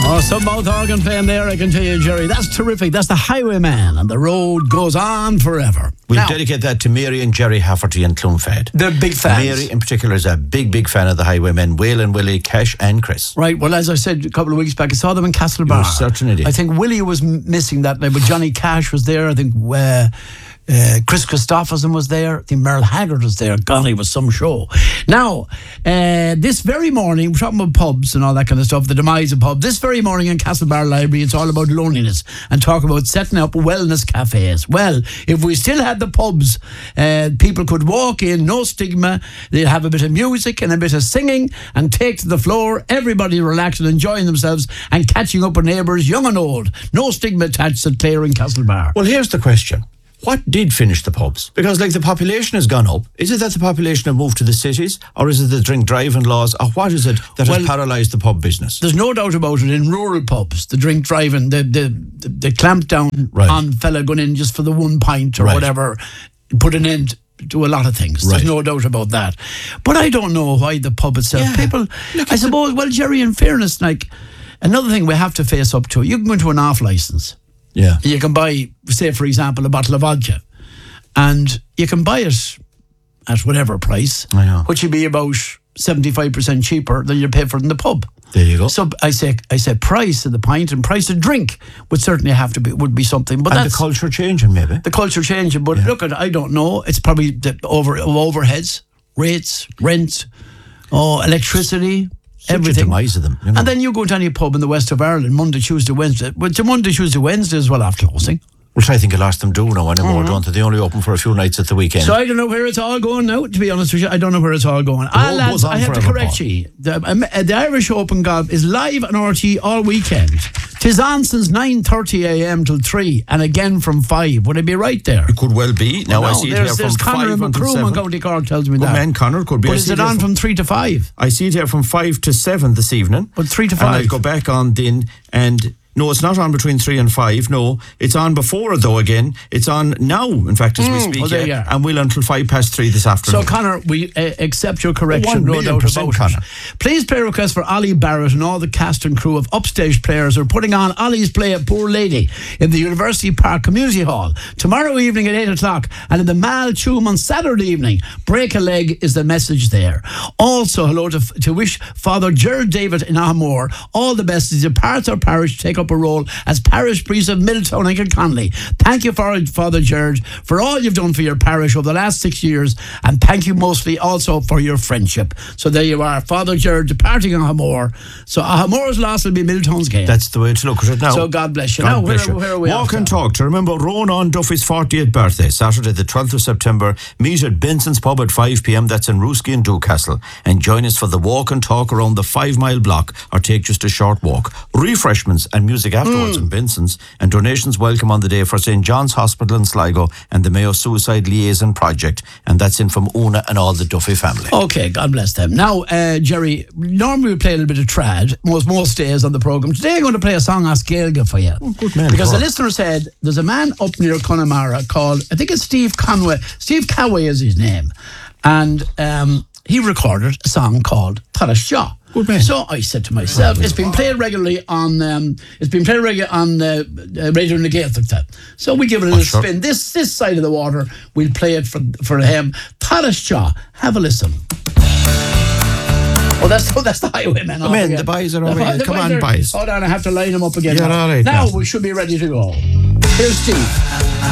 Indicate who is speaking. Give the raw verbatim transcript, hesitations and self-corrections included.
Speaker 1: Oh, some mouth organ playing there, I can tell you, Jerry. That's terrific. That's the Highwayman, and the road goes on forever.
Speaker 2: We'll
Speaker 1: now,
Speaker 2: dedicate that to Mary and Jerry Hafferty in Clonfed.
Speaker 1: They're big fans.
Speaker 2: Mary in particular is a big, big fan of the Highwaymen. Waylon, Willie, Kesh and Chris.
Speaker 1: Right, well, as I said a couple of weeks back, I saw them in Castlebar.
Speaker 2: You're such an idiot.
Speaker 1: I think Willie was m- missing that night, but Johnny Cash was there. I think uh, uh, Chris Christopherson was there. I think Merle Haggard was there. God, it was some show. Now, uh, this very morning, we're talking about pubs and all that kind of stuff, the demise of pubs. This very morning in Castlebar Library, it's all about loneliness and talk about setting up wellness cafes. Well, if we still had the pubs, uh, people could walk in, no stigma. They'd have a bit of music and a bit of singing and take to the floor. Everybody relaxed and enjoying themselves and catching up with neighbours, young and old. No stigma attached to Clare and Castlebar.
Speaker 2: Well, here's the question. What did finish the pubs? Because, like, the population has gone up. Is it that the population have moved to the cities? Or is it the drink driving laws? Or what is it that
Speaker 1: Well,
Speaker 2: has paralysed the pub business?
Speaker 1: There's no doubt about it. In rural pubs, the drink driving, the the, the, the clamp down
Speaker 2: Right.
Speaker 1: on fella going in just for the one pint or
Speaker 2: Right.
Speaker 1: whatever, put an end to a lot of things.
Speaker 2: Right.
Speaker 1: There's no doubt about that. But I don't know why the pub itself.
Speaker 2: Yeah.
Speaker 1: People,
Speaker 2: Look,
Speaker 1: I
Speaker 2: it's a-
Speaker 1: suppose, well, Jerry, in fairness, like, another thing we have to face up to, you can go into an off licence.
Speaker 2: Yeah.
Speaker 1: You can buy, say, for example, a bottle of vodka, and you can buy it at whatever price,
Speaker 2: I know.
Speaker 1: which would be about seventy-five percent cheaper than you pay for it in the pub.
Speaker 2: There you go.
Speaker 1: So I say, I say, price of the pint and price of drink would certainly have to be would be something. But
Speaker 2: and
Speaker 1: that's
Speaker 2: the culture changing, maybe.
Speaker 1: the culture changing. But look at, I don't know. It's probably the over overheads, rates, rent, oh, electricity.
Speaker 2: Such
Speaker 1: Everything.
Speaker 2: a demise of them. You know?
Speaker 1: And then you go to any pub in the west of Ireland Monday, Tuesday, Wednesday. Well, it's a Monday, Tuesday, Wednesday as well after closing.
Speaker 2: Which I think a lot of them do now anymore, don't they? They only open for a few nights at the weekend.
Speaker 1: So I don't know where it's all going now, to be honest with you. I don't know where it's all going. Ah,
Speaker 2: road
Speaker 1: lads,
Speaker 2: goes on
Speaker 1: I have to
Speaker 2: forever,
Speaker 1: correct
Speaker 2: Paul.
Speaker 1: you. The, um, uh, the Irish Open Golf is live on R T all weekend. Tis on since nine thirty a.m. till three, and again from five. Would I be right there?
Speaker 2: It could well be. Now
Speaker 1: No,
Speaker 2: I see it
Speaker 1: there's,
Speaker 2: here
Speaker 1: there's
Speaker 2: from
Speaker 1: Conor
Speaker 2: five
Speaker 1: and
Speaker 2: until
Speaker 1: McCroom
Speaker 2: seven.
Speaker 1: on County Cork tells me
Speaker 2: Good
Speaker 1: that.
Speaker 2: man, Conor could be.
Speaker 1: But
Speaker 2: I
Speaker 1: is
Speaker 2: see
Speaker 1: it
Speaker 2: here
Speaker 1: on
Speaker 2: from-
Speaker 1: from three to five?
Speaker 2: I see it here from five to seven this evening.
Speaker 1: But three to
Speaker 2: And
Speaker 1: five.
Speaker 2: I'll go back on then and... No, it's not on between three and five. No, it's on before though again. It's on now, in fact, as we speak.
Speaker 1: well, there
Speaker 2: yeah,
Speaker 1: you are.
Speaker 2: and will until five past three this afternoon.
Speaker 1: So, Conor, we uh, accept your correction,
Speaker 2: One
Speaker 1: no
Speaker 2: million
Speaker 1: doubt
Speaker 2: percent,
Speaker 1: about
Speaker 2: Conor.
Speaker 1: it. Please play request for Ollie Barrett and all the cast and crew of Upstage players who are putting on Ollie's play of Poor Lady in the University Park Community Hall tomorrow evening at eight o'clock, and in the Mal Choom on Saturday evening. Break a leg is the message there. Also, hello to, to wish Father Gerard David in Ahmore all the best as he departs our parish to take up a role as parish priest of Middletown and Kilconley. Thank you, for, Father Gerard, for all you've done for your parish over the last six years, and thank you mostly also for your friendship. So there you are, Father Gerard departing Ahamore. So Ahamore's loss will be Middletown's gain.
Speaker 2: That's the way to look at it now.
Speaker 1: So God bless you.
Speaker 2: God
Speaker 1: Now, where,
Speaker 2: bless you.
Speaker 1: where are we
Speaker 2: Walk
Speaker 1: off
Speaker 2: and
Speaker 1: to?
Speaker 2: talk to remember Ronan Duffy's fortieth birthday, Saturday the twelfth of September. Meet at Benson's Pub at five p.m. That's in Rooski and Newcastle. And join us for the walk and talk around the five mile block, or take just a short walk. Refreshments and music afterwards
Speaker 1: Hmm.
Speaker 2: in Benson's, and donations welcome on the day for Saint John's Hospital in Sligo and the Mayo Suicide Liaison Project. And that's in from Una and all the Duffy family.
Speaker 1: Okay, God bless them. Now, uh, Jerry, normally we play a little bit of trad most most days on the programme. Today I'm going to play a song off Gaeilge for you.
Speaker 2: Oh, good man,
Speaker 1: Because
Speaker 2: go
Speaker 1: the
Speaker 2: on.
Speaker 1: listener said there's a man up near Connemara called, I think it's Steve Conway. Steve Coway is his name. And um, he recorded a song called Taras Shaw.
Speaker 2: Good man.
Speaker 1: So I said to myself, it's been played regularly on um, it's been played regularly on uh, uh, Radio na Gaeltachta. So we give it a little
Speaker 2: sure.
Speaker 1: spin. This this side of the water, we'll play it for for him. Taras Shaw. Have a listen. Oh, that's oh, that's the Highwaymen.
Speaker 2: Come in, the boys are over here.
Speaker 1: the
Speaker 2: Come
Speaker 1: boys
Speaker 2: on,
Speaker 1: are-
Speaker 2: boys.
Speaker 1: Hold on, I have to line them up again.
Speaker 2: You're
Speaker 1: now.
Speaker 2: all right,
Speaker 1: Now
Speaker 2: Gavin.
Speaker 1: we should be ready to go. Here's Steve.